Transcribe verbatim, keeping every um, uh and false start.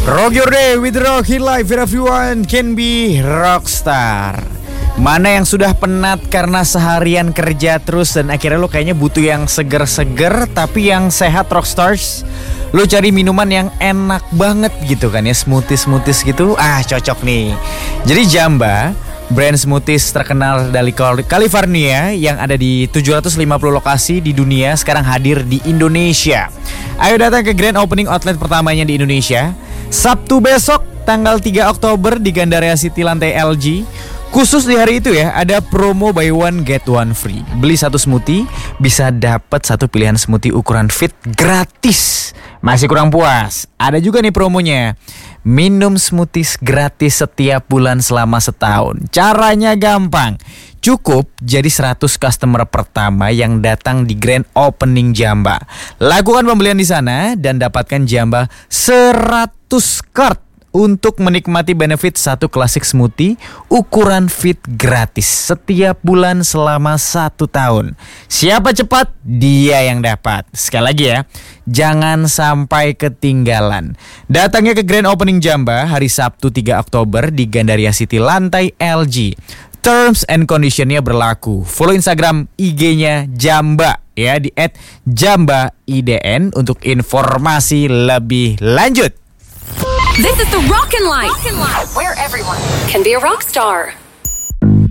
Rock your day with Rock in Life, where everyone can be rockstar. Mana yang sudah penat karena seharian kerja terus dan akhirnya lo kayaknya butuh yang seger-seger tapi yang sehat, rockstars? Lo cari minuman yang enak banget gitu kan ya, smoothies-smoothies gitu. Ah, cocok nih. Jadi Jamba, brand smoothies terkenal dari California yang ada di tujuh ratus lima puluh lokasi di dunia sekarang hadir di Indonesia. Ayo datang ke grand opening outlet pertamanya di Indonesia Sabtu besok tanggal tiga Oktober di Gandaria City lantai L G. Khusus di hari itu ya, ada promo buy one get one free. Beli satu smoothie bisa dapat satu pilihan smoothie ukuran fit gratis. Masih kurang puas? Ada juga nih promonya. Minum smoothies gratis setiap bulan selama setahun. Caranya gampang. Cukup jadi seratus customer pertama yang datang di grand opening Jamba. Lakukan pembelian di sana dan dapatkan Jamba seratus card untuk menikmati benefit satu klasik smoothie ukuran fit gratis setiap bulan selama satu tahun. Siapa cepat, dia yang dapat. Sekali lagi ya, jangan sampai ketinggalan. Datangnya ke grand opening Jamba hari Sabtu tiga Oktober di Gandaria City lantai L G. Terms and conditionnya berlaku. Follow Instagram I G-nya Jamba ya di et jamba i d n untuk informasi lebih lanjut. This is the Rockin' Life, where everyone can be a rock star.